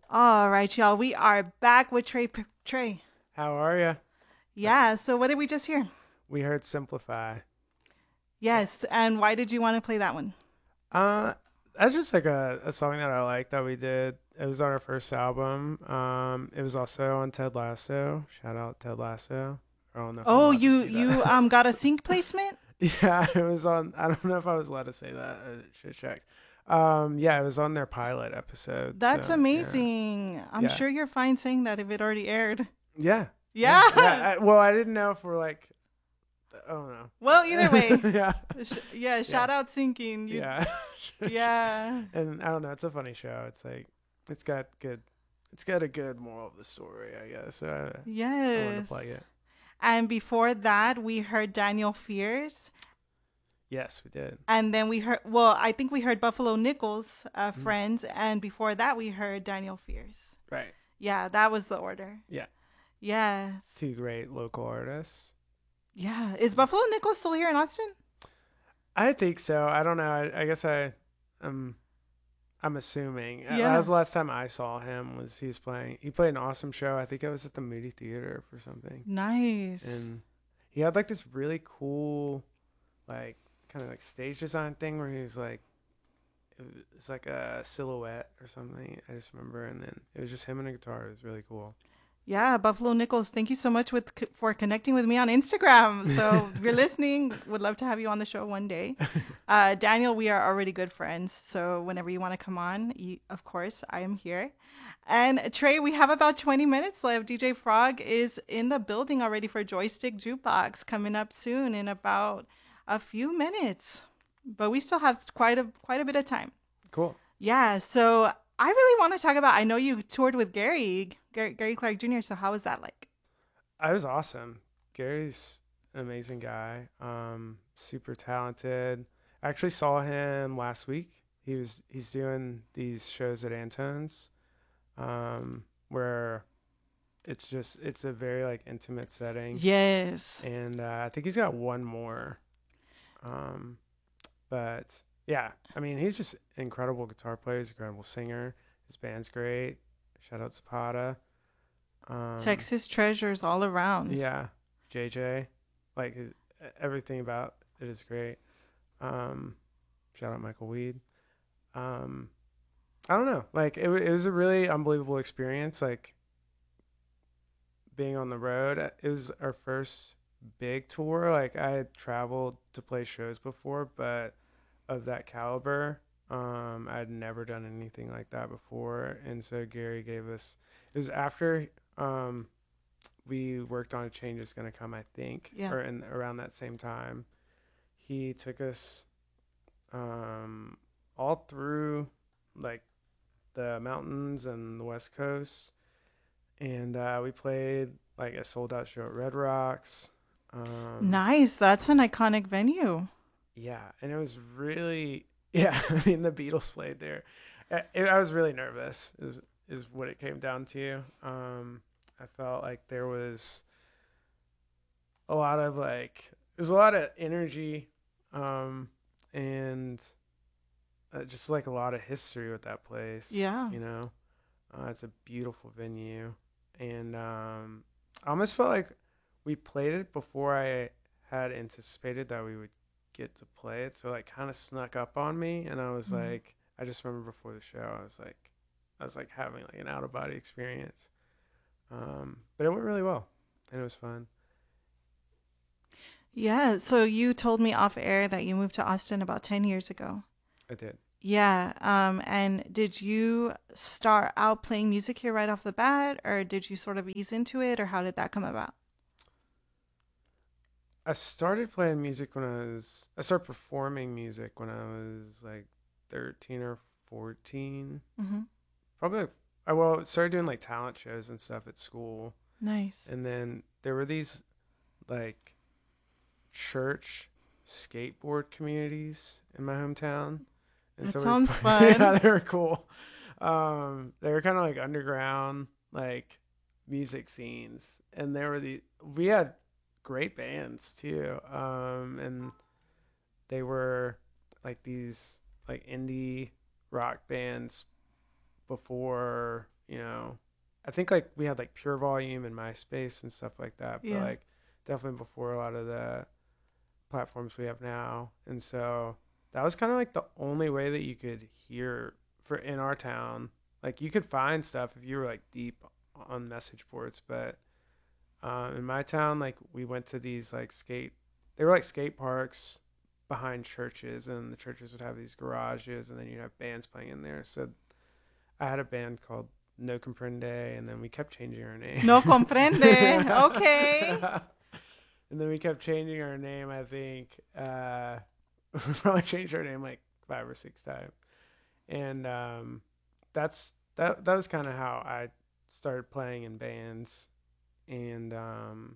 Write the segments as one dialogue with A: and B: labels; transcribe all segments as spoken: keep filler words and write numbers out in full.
A: All right, y'all. We are back with Trey. P- Trey.
B: How are you?
A: Yeah. So, what did we just hear?
B: We heard Simplify.
A: Yes. And why did you want to play that one?
B: Uh, that's just like a, a song that I like that we did. It was on our first album. Um, it was also on Ted Lasso. Shout out Ted Lasso. I don't know if I'm
A: Oh,
B: allowed to
A: you
B: do
A: you
B: that.
A: um got a sync placement?
B: Yeah, it was on. I don't know if I was allowed to say that. I should check. Um, yeah, it was on their pilot episode.
A: That's
B: So yeah,
A: amazing. I'm
B: yeah,
A: sure you're fine saying that if it already aired.
B: yeah, yeah,
A: Yeah.
B: yeah. I, well, I didn't know if we're like. Oh no.
A: Well, either way.
B: yeah,
A: Sh- yeah. Shout
B: yeah,
A: out syncing. You.
B: yeah.
A: Yeah.
B: And I don't know, it's a funny show. It's like it's got good it's got a good moral of the story, I guess. So I, I wanted to
A: Yes.
B: play it.
A: And before that, we heard Daniel Fears.
B: Yes, we did.
A: And then we heard, well, I think we heard Buffalo Nichols, uh,
B: Mhm.
A: Friends. And before that, we heard Daniel Fears.
B: Right.
A: Yeah, that was the order.
B: Yeah.
A: Yes.
B: Two great local artists.
A: Yeah. Is Buffalo Nichols still here in Austin?
B: I think so. I don't know. I, I guess I um I'm assuming. Uh,
A: Yeah.
B: That was the last time I saw him was he was playing he played an awesome show. I think it was at the Moody Theater for something.
A: Nice.
B: And he had like this really cool like kind of like stage design thing where he was like it was like a silhouette or something. I just remember, and then it was just him and a guitar. It was really cool.
A: Yeah, Buffalo Nichols, thank you so much with for connecting with me on Instagram. So if you're listening, would love to have you on the show one day. Uh, Daniel, we are already good friends. So whenever you want to come on, you, of course, I am here. And Trey, we have about twenty minutes left. D J Frog is in the building already for Joystick Jukebox coming up soon in about a few minutes. But we still have quite a quite a bit of time.
B: Cool.
A: Yeah, so I really want to talk about. I know you toured with Gary, Gary, Gary Clark Junior So how was that like?
B: I was awesome. Gary's an amazing guy. Um, super talented. I actually saw him last week. He was he's doing these shows at Antone's, um, where it's just it's a very like intimate setting.
A: Yes.
B: And uh, I think he's got one more. Um, but yeah, I mean, he's just an incredible guitar player. He's an incredible singer. His band's great. Shout out Zapata. Um,
A: Texas treasures all around.
B: Yeah, J J. Like his, everything about it is great. Um, shout out Michael Weed. Um, I don't know. Like it, it was a really unbelievable experience. Like being on the road. It was our first big tour. Like I had traveled to play shows before, but of that caliber, um, I'd never done anything like that before. And so Gary gave us. It was after um, we worked on A Change Is Gonna Come, I think,
A: Yeah.
B: or in around that same time. He took us um, all through like the mountains and the West Coast, and uh, we played like a sold out show at Red Rocks. Um,
A: Nice. That's an iconic venue.
B: Yeah, and it was really yeah. I mean, the Beatles played there. I, I was really nervous. Is is what it came down to. Um, I felt like there was a lot of like there's a lot of energy, um, and uh, just like a lot of history with that place.
A: Yeah.
B: You know, uh, it's a beautiful venue, and um, I almost felt like we played it before I had anticipated that we would get to play it, so like kind of snuck up on me, and I was
A: Mhm.
B: like, I just remember before the show, I was like, I was like having like an out of body experience, um, but it went really well, and it was fun.
A: Yeah. So you told me off air that you moved to Austin about ten years ago.
B: I did.
A: Yeah. Um, and did you start out playing music here right off the bat, or did you sort of ease into it, or how did that come about?
B: I started playing music when I was, I started performing music when I was like thirteen or fourteen.
A: Mm-hmm.
B: Probably, like, I well started doing like talent shows and stuff at school,
A: Nice.
B: and then there were these like church skateboard communities in my hometown. And
A: That
B: we
A: sounds
B: played-
A: fun.
B: Yeah, they were cool. Um, they were kind of like underground, like music scenes, and there were the we had great bands too. Um, and they were like these like indie rock bands before you know, I think like we had like Pure Volume and MySpace and stuff like that, but
A: Yeah.
B: like definitely before a lot of the platforms we have now. And so that was kind of like the only way that you could hear for in our town. Like you could find stuff if you were like deep on message boards, but um, in my town, like we went to these like skate, they were like skate parks behind churches, and the churches would have these garages, and then you'd have bands playing in there. So I had a band called No Comprende, and then we kept changing our name.
A: No comprende. Okay.
B: And then we kept changing our name, I think. Uh, we probably changed our name like five or six times. And um, that's that that was kind of how I started playing in bands. And um,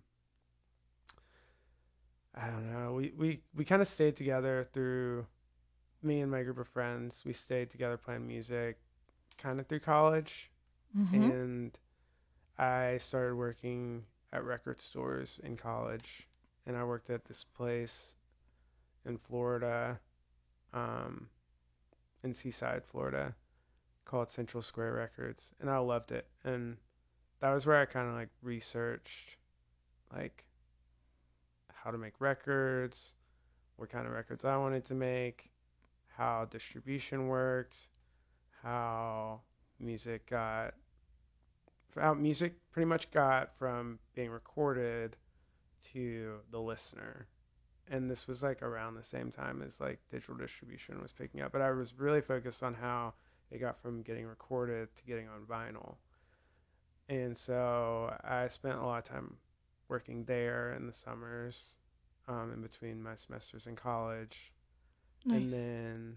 B: I don't know. We, we, we kind of stayed together through me and my group of friends. We stayed together playing music kind of through college.
A: Mm-hmm.
B: And I started working at record stores in college. And I worked at this place in Florida, um, in Seaside, Florida, called Central Square Records. And I loved it. And that was where I kind of like researched like how to make records, what kind of records I wanted to make, how distribution worked, how music got, how music pretty much got from being recorded to the listener. And this was like around the same time as like digital distribution was picking up. But I was really focused on how it got from getting recorded to getting on vinyl. And so I spent a lot of time working there in the summers, um, in between my semesters in college.
A: Nice.
B: And then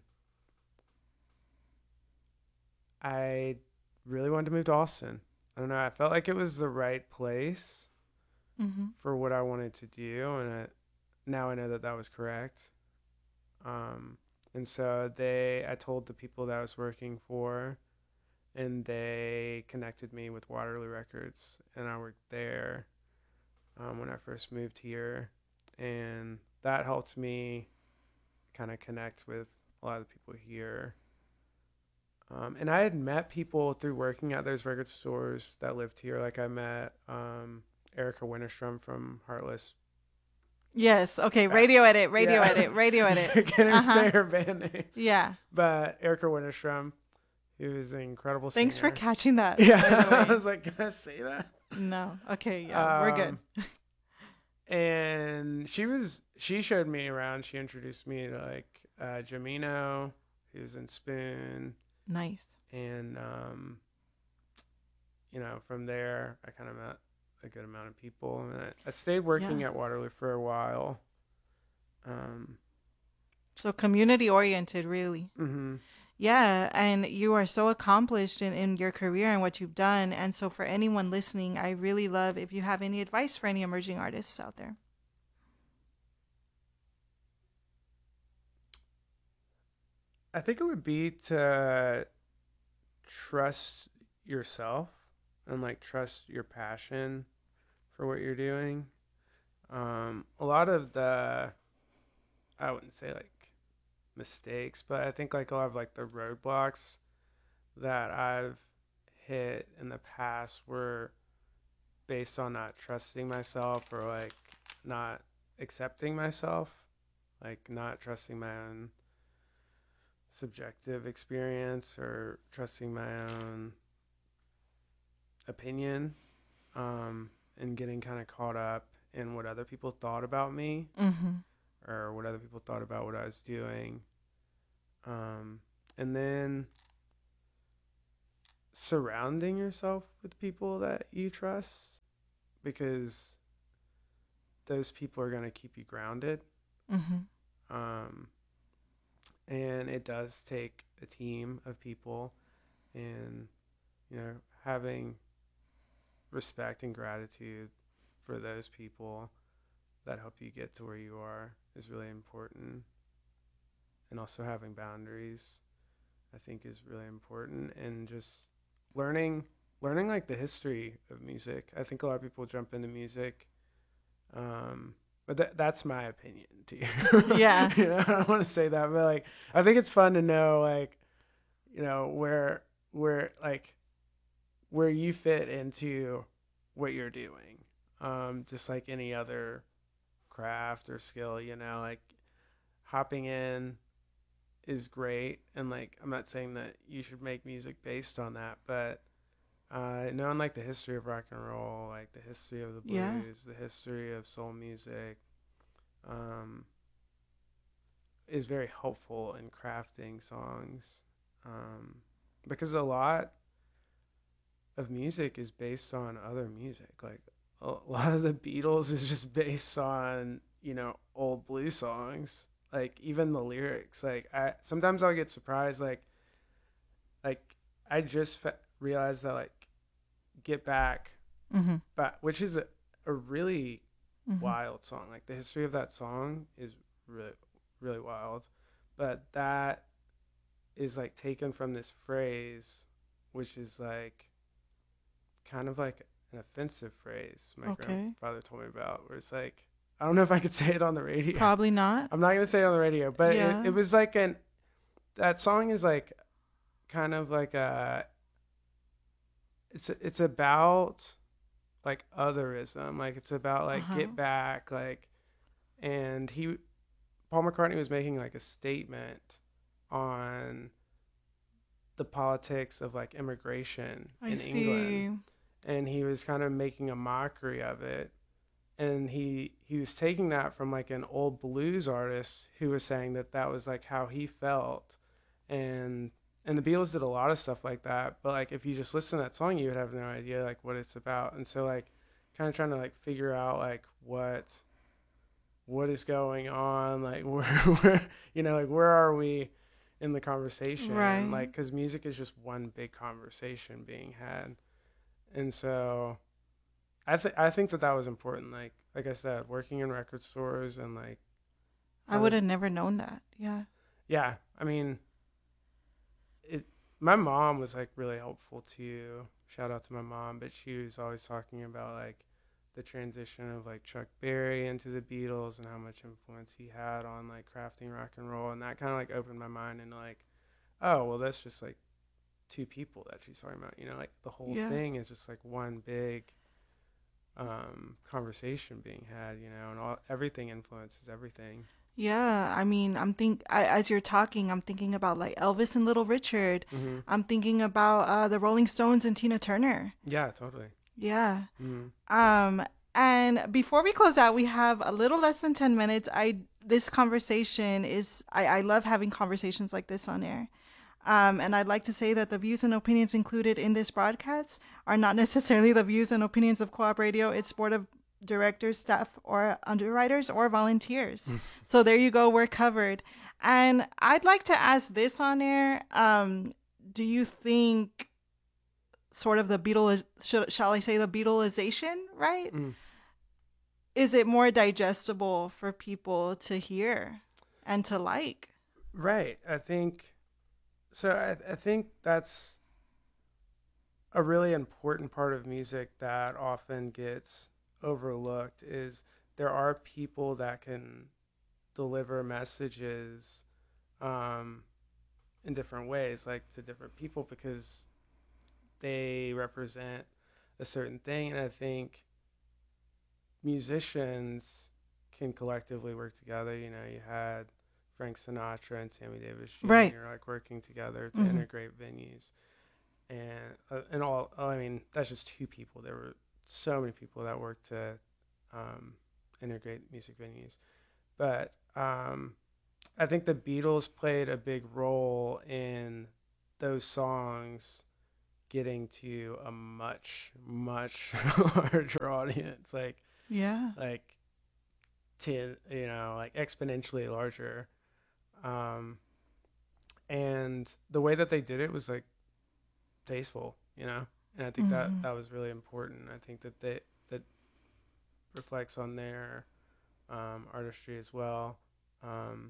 B: I really wanted to move to Austin. I don't know. I felt like it was the right place
A: Mm-hmm.
B: for what I wanted to do. And I, now I know that that was correct. Um, and so they, I told the people that I was working for, and they connected me with Waterloo Records, and I worked there um, when I first moved here. And that helped me kind of connect with a lot of the people here. Um, and I had met people through working at those record stores that lived here. Like I met um, Erica Winterstrom from Heartless.
A: Yes. Okay. Radio edit. Radio
B: Yeah.
A: edit. Radio edit.
B: I can't even
A: Uh-huh.
B: say her band name.
A: Yeah.
B: But Erica Winterstrom, who is an incredible singer.
A: Thanks for catching that.
B: Yeah.
A: by the way.
B: I was like, can I say that?
A: No. Okay. Yeah. We're good.
B: Um, And she was, she showed me around. She introduced me to like uh, Jamino, who was in Spoon.
A: Nice.
B: And, um, you know, from there, I kind of met a good amount of people. And I, I stayed working
A: Yeah.
B: at Waterloo for a while. Um,
A: So community oriented, really.
B: mm-hmm.
A: Yeah, and you are so accomplished in, in your career and what you've done. And so for anyone listening, I really love if you have any advice for any emerging artists out there.
B: I think it would be to trust yourself and like trust your passion for what you're doing. Um, a lot of the, I wouldn't say like mistakes, but I think like a lot of like the roadblocks that I've hit in the past were based on not trusting myself or like not accepting myself, like not trusting my own subjective experience or trusting my own opinion, um, and getting kind of caught up in what other people thought about me,
A: Mm-hmm.
B: or what other people thought about what I was doing. Um, and then surrounding yourself with people that you trust, because those people are going to keep you grounded.
A: Mm-hmm.
B: Um, and it does take a team of people, and, you know, having respect and gratitude for those people that help you get to where you are is really important. And also having boundaries, I think, is really important. And just learning, learning like the history of music. I think a lot of people jump into music, um, but that that's my opinion to you.
A: Yeah.
B: You know, I don't want to say that, but like, I think it's fun to know, like, you know, where, where like where you fit into what you're doing. Um, just like any other craft or skill, you know, like hopping in is great. And like, I'm not saying that you should make music based on that, but uh, knowing like the history of rock and roll, like the history of the
A: Yeah.
B: blues, the history of soul music, um, is very helpful in crafting songs. Um, because a lot of music is based on other music. Like a lot of the Beatles is just based on, you know, old blues songs. Like even the lyrics, like I sometimes I'll get surprised. Like, like I just fe- realized that like Get Back,
A: Mm-hmm.
B: but which is a, a really
A: Mm-hmm.
B: wild song. Like the history of that song is really really wild, but that is like taken from this phrase, which is like kind of like an offensive phrase my
A: Okay.
B: grandfather told me about, where it's like, I don't know if I could say it on the radio.
A: Probably not.
B: I'm not gonna say it on the radio, but
A: Yeah.
B: it, it was like an that song is like kind of like a it's it's about like otherism, like it's about like
A: Uh-huh.
B: get back, like, and he Paul McCartney was making like a statement on the politics of like immigration
A: I
B: in
A: see.
B: England, and he was kind of making a mockery of it. And he he was taking that from like an old blues artist who was saying that that was like how he felt. and and the Beatles did a lot of stuff like that, but like if you just listen to that song you would have no idea like what it's about. And so like kind of trying to like figure out like what what is going on, like where, where you know, like where are we in the conversation,
A: Right.
B: like because music is just one big conversation being had. And so I think I think that that was important. Like like I said, working in record stores and like
A: I would have never known that. Yeah.
B: yeah, I mean, it. My mom was like really helpful too. Shout out to my mom, but she was always talking about like the transition of like Chuck Berry into the Beatles and how much influence he had on like crafting rock and roll, and that kind of like opened my mind into like, oh well, that's just like two people that she's talking about. You know, like the whole
A: Yeah.
B: thing is just like one big um, conversation being had. You know, and all everything influences everything.
A: Yeah, I mean, I'm think I, as you're talking, I'm thinking about like Elvis and Little Richard.
B: Mm-hmm.
A: I'm thinking about uh, the Rolling Stones and Tina Turner.
B: Yeah, totally.
A: Yeah.
B: Mm-hmm.
A: Um, and before we close out, we have a little less than ten minutes. I this conversation is I, I love having conversations like this on air. Um, and I'd like to say that the views and opinions included in this broadcast are not necessarily the views and opinions of Co-op Radio, its board of directors, staff, or underwriters, or volunteers. So there you go, we're covered. And I'd like to ask this on air. Um, do you think sort of the Beatles, shall I say the Beatlization, right?
B: Mm.
A: Is it more digestible for people to hear and to like?
B: Right. I think so. I, I think that's a really important part of music that often gets overlooked is there are people that can deliver messages um, in different ways, like to different people, because they represent a certain thing. And I think musicians can collectively work together. You know, you had Frank Sinatra and Sammy Davis Junior
A: Right.
B: like working together to
A: Mhm.
B: integrate venues, and uh, and all. I mean, that's just two people. There were so many people that worked to um, integrate music venues, but um, I think the Beatles played a big role in those songs getting to a much much larger audience. Like
A: Yeah.
B: like ten, you know, like exponentially larger. Um, and the way that they did it was like tasteful, you know, and I think that
A: Mhm.
B: that was really important. I think that they that reflects on their um, artistry as well. Um,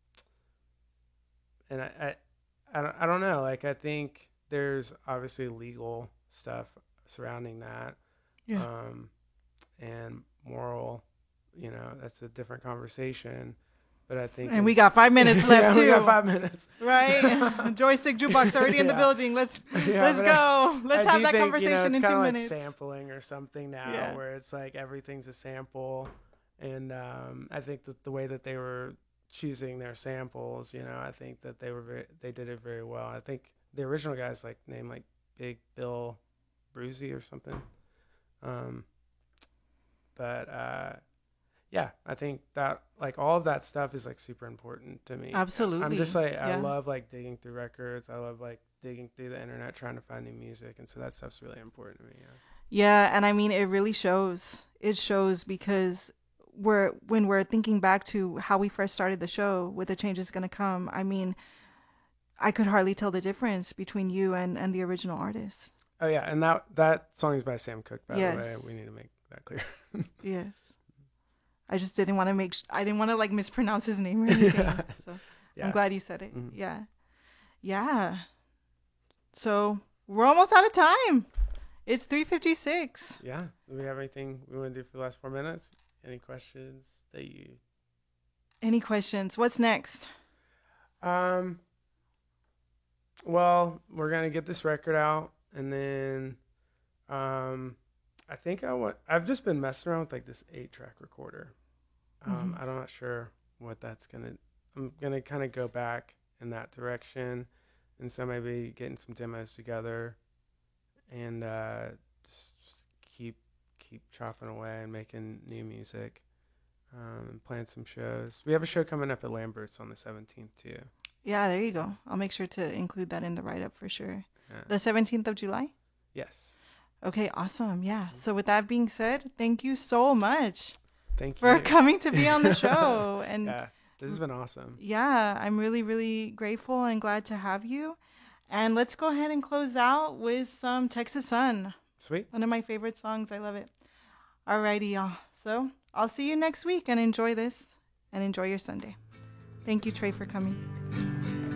B: and I, I, I don't, I don't know. Like I think there's obviously legal stuff surrounding that,
A: Yeah.
B: um, and moral. You know, that's a different conversation. But I think,
A: and we got five minutes left
B: yeah,
A: too.
B: we got five minutes,
A: right? Joystick Jukebox already in the
B: Yeah.
A: building. Let's
B: Yeah,
A: let's
B: but
A: go. Let's
B: I
A: have
B: do
A: that
B: think,
A: conversation
B: you know, it's
A: in two
B: kinda like
A: minutes.
B: sampling or something now,
A: Yeah.
B: where it's like everything's a sample, and um, I think that the way that they were choosing their samples, you know, I think that they were very, they did it very well. I think the original guy's like named like Big Bill Brucey or something, um, but uh, yeah, I think that like all of that stuff is like super important to me.
A: Absolutely.
B: I'm just like I
A: Yeah.
B: love like digging through records. I love like digging through the internet trying to find new music, and so that stuff's really important to me. Yeah.
A: Yeah, and I mean it really shows. It shows because we're when we're thinking back to how we first started the show with The Change Is Gonna Come, I mean, I could hardly tell the difference between you and, and the original artist.
B: Oh yeah, and that that song is by Sam Cooke, by
A: Yes.
B: the way. We need to make that clear.
A: Yes. I just didn't want to make sh- I didn't want to like mispronounce his name or anything.
B: Yeah.
A: So
B: Yeah.
A: I'm glad you said it.
B: Mhm.
A: Yeah. Yeah. So we're almost out of time. It's three fifty-six.
B: Yeah. Do we have anything we want to do for the last four minutes? Any questions that you?
A: Any questions? What's next?
B: Um. Well, we're gonna get this record out, and then, um, I think I want. I've just been messing around with like this eight-track recorder. Um,
A: Mhm.
B: I'm not sure what that's gonna. I'm gonna kind of go back in that direction, and so maybe getting some demos together, and uh, just, just keep keep chopping away and making new music, um, and playing some shows. We have a show coming up at Lambert's on the seventeenth too.
A: Yeah, there you go. I'll make sure to include that in the write-up for sure.
B: Yeah.
A: The seventeenth of July?
B: Yes.
A: Okay, awesome. Yeah. So with that being said, thank you so much
B: Thank
A: for
B: you.
A: coming to be on the show. And
B: Yeah, this has been awesome.
A: yeah, I'm really, really grateful and glad to have you. And let's go ahead and close out with some Texas Sun.
B: Sweet.
A: One of my favorite songs. I love it. Alrighty, y'all. So I'll see you next week and enjoy this and enjoy your Sunday. Thank you, Trey, for coming.